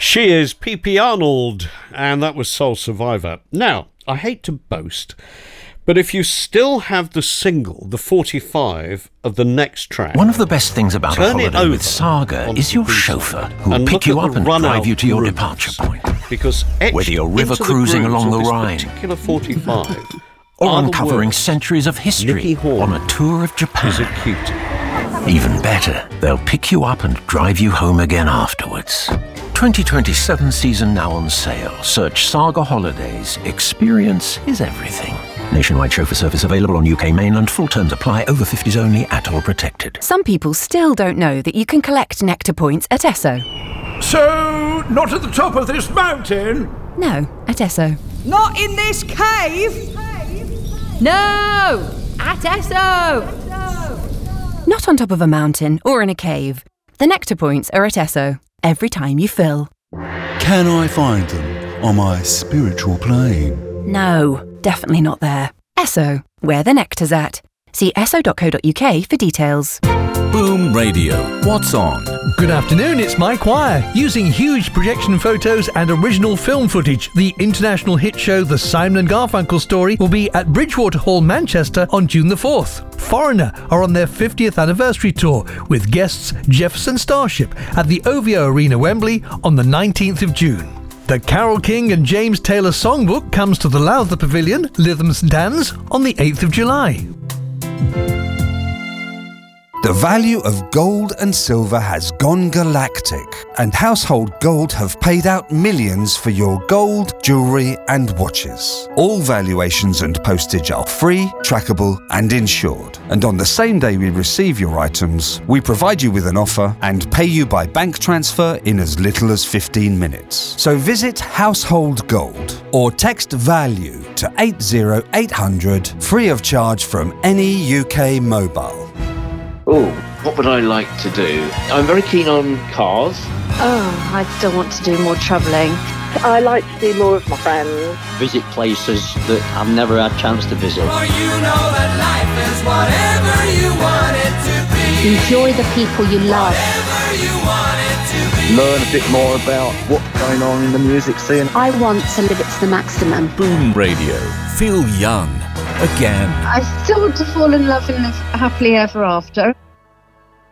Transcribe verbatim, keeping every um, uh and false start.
She is P P Arnold, and that was Soul Survivor. Now, I hate to boast, but if you still have the single, the forty-five of the next track... One of the best things about a holiday with Saga is your chauffeur, who will pick you up and drive you to your departure point. Because whether you're river cruising along the Rhine, particular forty-five, or uncovering centuries of history on a tour of Japan. Is it cute? Even better, they'll pick you up and drive you home again afterwards. twenty twenty-seven season now on sale. Search Saga Holidays. Experience is everything. Nationwide chauffeur service available on U K mainland. Full terms apply. Over fifties only. Atoll protected. Some people still don't know that you can collect Nectar points at Esso. So, not at the top of this mountain? No, at Esso. Not in this cave? No! At Esso! Not on top of a mountain or in a cave. The Nectar points are at Esso. Every time you fill. Can I find them on my spiritual plane? No, definitely not there. Esso, where the nectar's at. See esso dot co dot uk for details. Boom Radio. What's on? Good afternoon, it's Mike Wire. Using huge projection photos and original film footage, the international hit show The Simon and Garfunkel Story will be at Bridgewater Hall, Manchester on June the fourth. Foreigner are on their fiftieth anniversary tour with guests Jefferson Starship at the Ovio Arena, Wembley on the nineteenth of June. The Carole King and James Taylor Songbook comes to the Lowther Pavilion, Lytham St Anne's on the eighth of July. The value of gold and silver has gone galactic, and Household Gold have paid out millions for your gold, jewellery and watches. All valuations and postage are free, trackable and insured. And on the same day we receive your items, we provide you with an offer and pay you by bank transfer in as little as fifteen minutes. So visit Household Gold or text VALUE to eight zero eight hundred, free of charge from any U K mobile. Oh, what would I like to do? I'm very keen on cars. Oh, I still want to do more travelling. I like to see more of my friends. Visit places that I've never had a chance to visit. For you know that life is whatever you want it to be. Enjoy the people you love. Whatever you want it to be. Learn a bit more about what's going on in the music scene. I want to live it to the maximum. Boom Radio. Feel young again. I still want to fall in love and live happily ever after.